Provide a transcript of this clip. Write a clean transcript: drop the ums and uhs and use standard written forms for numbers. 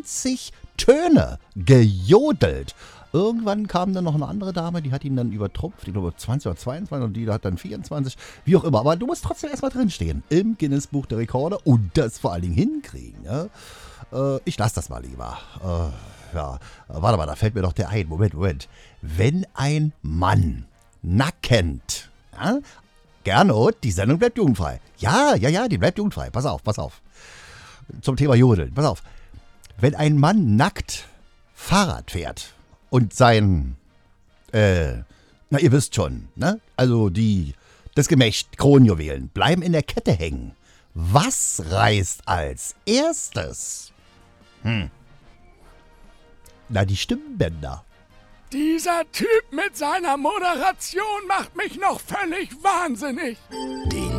20 Töne gejodelt. Irgendwann kam dann noch eine andere Dame, die hat ihn dann übertrumpft, ich glaube 20 oder 22 und die hat dann 24, wie auch immer. Aber du musst trotzdem erstmal drinstehen im Guinness-Buch der Rekorde und das vor allen Dingen hinkriegen. Ja? Ich lasse das mal lieber. Warte mal, da fällt mir doch der ein. Moment. Wenn ein Mann nackend, ja? Gernot, die Sendung bleibt jugendfrei. Ja, die bleibt jugendfrei. Pass auf. Zum Thema Jodeln, pass auf. Wenn ein Mann nackt Fahrrad fährt und sein, ihr wisst schon, ne? Also das Gemächt, Kronjuwelen, bleiben in der Kette hängen. Was reißt als erstes? Na, die Stimmbänder. Dieser Typ mit seiner Moderation macht mich noch völlig wahnsinnig.